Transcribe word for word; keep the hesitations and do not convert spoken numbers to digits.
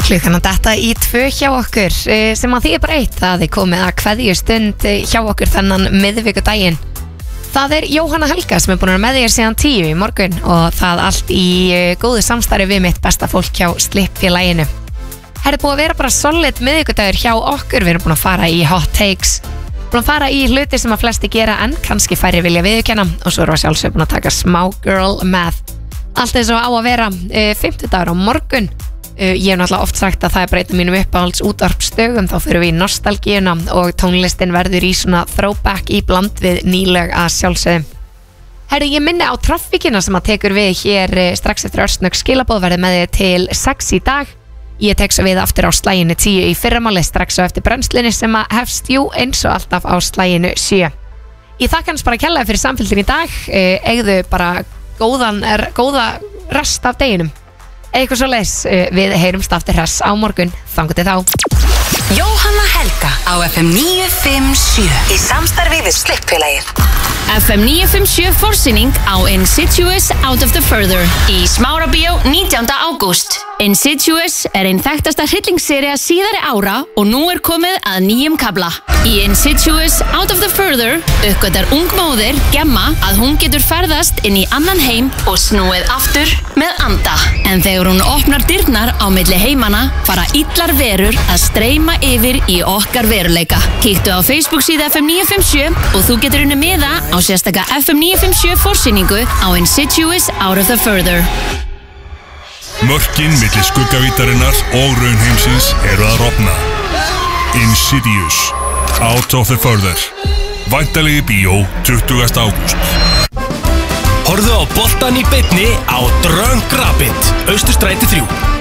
Klukkan að detta í tvö hjá okkur sem að því er bara eitt að þið komið að kveðju stund hjá okkur þennan miðvikudaginn. Það er Jóhanna Helga sem er búin að vera með þér síðan tíu í morgun og það allt í góðu samstarfi við mitt besta fólk hjá Slipp-félaginu. Það er búin að vera bara solid miðvikudagur hjá okkur. Við erum búin að fara í hot takes, búin að fara í hluti sem að flesti gera en kannski færri vilja viðurkenna og svo erum við sjálfsög búin að taka smá girl math. Allt eins og á að vera fimmtudagur á morgun. Uh, ég hef náttúrulega oft sagt að það er bara einn af mínum uppáhalds útvarpsdögum, þá fyrir við í nostalgíuna og tónlistin verður í svona throwback í bland við nýleg að sjálfsögum. Herru, ég minni á traffíkina sem að tekur við hér uh, strax eftir örsnögg skilaboð verði með þið til sex í dag. Ég tek svo við aftur á slæginu tíu í fyrramáli strax og eftir brennslunni sem að hefst jú eins og alltaf á slæginu sjö. Ég þakka hans bara kærlega fyrir samfylgdin í dag, uh, eigðu bara góðan, er, góða rest af deginum. Eitthvað svo leis, við heyrumst aftur hress á morgun, þangur til þá. Jóhanna Helga á F M níu fimm sjö í samstarfi við Slipp-félagið. F M níu fimm sjö forsýning á Insidious Out of the Further í Smárabíó nítjánda ágúst. Insidious er einn þekktasta hryllingssería síðari ára og nú er komið að nýjum kafla. Í Insidious Out of the Further uppgötar ung móðir, Gemma, að hún getur ferðast inn í annan heim og snúið aftur með anda. En þegar hún opnar dyrnar á milli heimana fara illar verur að streyma yfir í okkar veruleika. Kíktu á Facebook síðu F M níu fimm sjö og þú getur unni miða á sérstaka F M níu fimm sjö forsýningu á Insidious Out of the Further. Mörkin milli skuggavítarinnar og raunheimsins eru að rofna. Insidious Out of the Further. Væntanlegi bíó tuttugasta ágúst. Horfðu á boltan í beinni á Drunk Rabbit, Austurstræti þrjú.